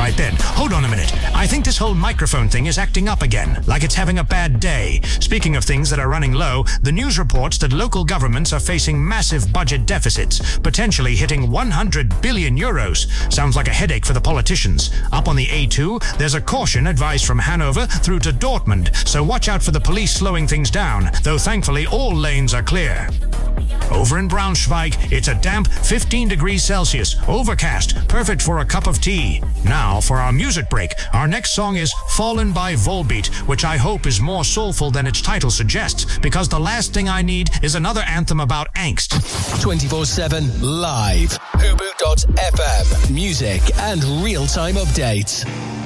Right then, hold on a minute. I think this whole microphone thing is acting up again, like it's having a bad day. Speaking of things that are running low, the news reports that local governments are facing massive budget deficits, potentially hitting 100 billion euros. Sounds like a headache for the politicians. Up on the A2, there's a caution advised from Hanover through to Dortmund, so watch out for the police slowing things down, though thankfully all lanes are clear. Over in Braunschweig, it's a damp 15 degrees Celsius, overcast, perfect for a cup of tea. Now, for our music break, our next song is Fallen by Volbeat, which I hope is more soulful than its title suggests, because the last thing I need is another anthem about angst. 24/7 live. Hubu.fm. Music and real-time updates.